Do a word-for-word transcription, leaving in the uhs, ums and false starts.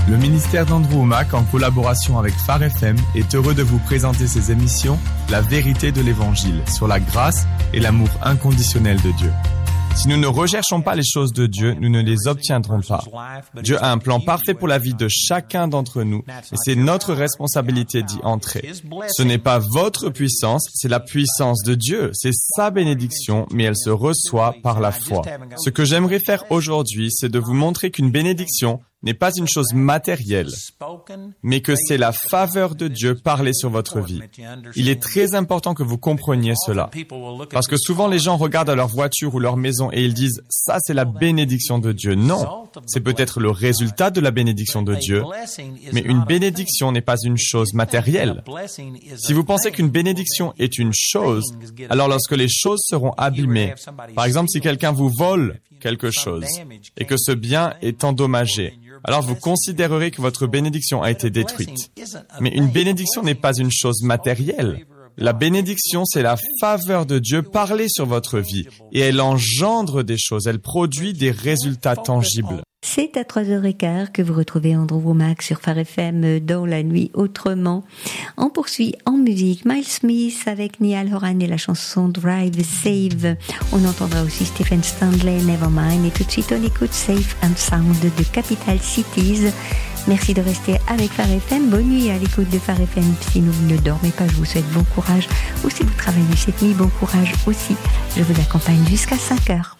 Le ministère d'Andrew Wommack, en collaboration avec Phare F M, est heureux de vous présenter ses émissions « La vérité de l'Évangile » sur la grâce et l'amour inconditionnel de Dieu. Si nous ne recherchons pas les choses de Dieu, nous ne les obtiendrons pas. Dieu a un plan parfait pour la vie de chacun d'entre nous et c'est notre responsabilité d'y entrer. Ce n'est pas votre puissance, c'est la puissance de Dieu. C'est sa bénédiction, mais elle se reçoit par la foi. Ce que j'aimerais faire aujourd'hui, c'est de vous montrer qu'une bénédiction n'est pas une chose matérielle, mais que c'est la faveur de Dieu parlée sur votre vie. Il est très important que vous compreniez cela. Parce que souvent les gens regardent à leur voiture ou leur maison et ils disent « ça c'est la bénédiction de Dieu ». Non, c'est peut-être le résultat de la bénédiction de Dieu, mais une bénédiction n'est pas une chose matérielle. Si vous pensez qu'une bénédiction est une chose, alors lorsque les choses seront abîmées, par exemple si quelqu'un vous vole quelque chose et que ce bien est endommagé, alors vous considérerez que votre bénédiction a été détruite. Mais une bénédiction n'est pas une chose matérielle. La bénédiction, c'est la faveur de Dieu parlée sur votre vie et elle engendre des choses, elle produit des résultats tangibles. C'est à trois heures quinze que vous retrouvez Andrew Wommack sur Phare F M dans La Nuit Autrement. On poursuit en musique Miles Smith avec Niall Horan et la chanson Drive Save. On entendra aussi Stephen Stanley, Nevermind, et tout de suite on écoute Safe and Sound de Capital Cities. Merci de rester avec Phare F M. Bonne nuit à l'écoute de Phare F M. Si vous ne dormez pas, je vous souhaite bon courage. Ou si vous travaillez cette nuit, bon courage aussi. Je vous accompagne jusqu'à cinq heures.